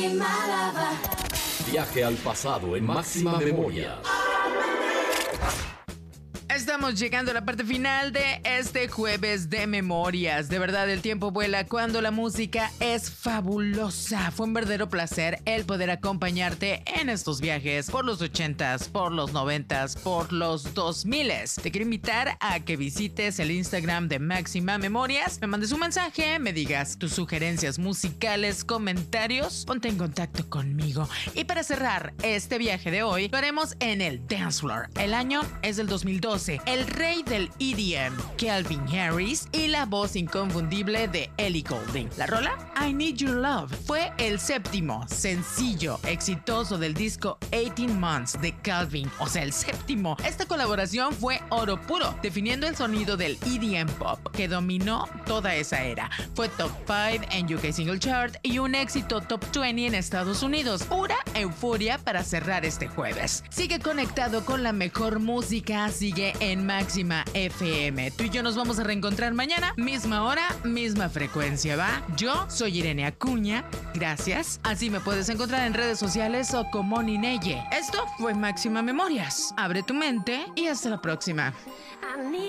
Viaje al pasado en máxima memoria. Estamos llegando a la parte final de este jueves de memorias. De verdad, el tiempo vuela cuando la música es fabulosa. Fue un verdadero placer el poder acompañarte en estos viajes por los 80s, por los 90s, por los 2000s. Te quiero invitar a que visites el Instagram de Máxima Memorias, me mandes un mensaje, me digas tus sugerencias musicales, comentarios, ponte en contacto conmigo. Y para cerrar este viaje de hoy, lo haremos en el Dance Floor. El año es del 2012. El rey del EDM, Calvin Harris, y la voz inconfundible de Ellie Goulding. La rola I Need Your Love fue el séptimo sencillo exitoso del disco 18 Months de Calvin, o sea, el séptimo. Esta colaboración fue oro puro, definiendo el sonido del EDM pop que dominó toda esa era. Fue top 5 en UK Single Chart y un éxito top 20 en Estados Unidos. Pura euforia para cerrar este jueves. Sigue conectado con la mejor música, sigue en Máxima FM. Tú y yo nos vamos a reencontrar mañana, misma hora, misma frecuencia, ¿va? Yo soy Irene Acuña, gracias. Así me puedes encontrar en redes sociales o como Nineye. Esto fue Máxima Memorias. Abre tu mente y hasta la próxima.